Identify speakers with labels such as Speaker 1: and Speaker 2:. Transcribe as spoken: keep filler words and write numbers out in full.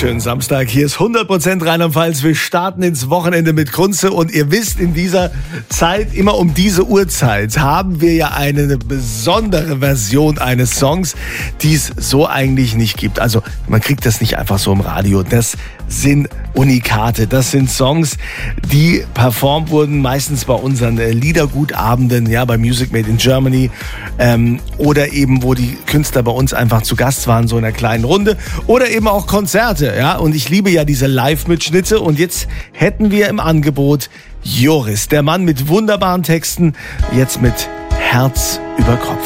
Speaker 1: wunderschönen Samstag. Hier ist hundert Prozent Rheinland-Pfalz. Wir starten ins Wochenende mit Kunze und ihr wisst, in dieser Zeit, immer um diese Uhrzeit, haben wir ja eine besondere Version eines Songs, die es so eigentlich nicht gibt. Also man kriegt das nicht einfach so im Radio. Das sind Unikate. Das sind Songs, die performt wurden, meistens bei unseren äh, Liedergutabenden, ja, bei Music Made in Germany, ähm, oder eben, wo die Künstler bei uns einfach zu Gast waren, so in einer kleinen Runde, oder eben auch Konzerte, ja. Und ich liebe ja diese Live-Mitschnitte. Und jetzt hätten wir im Angebot Joris, der Mann mit wunderbaren Texten, jetzt mit Herz über Kopf.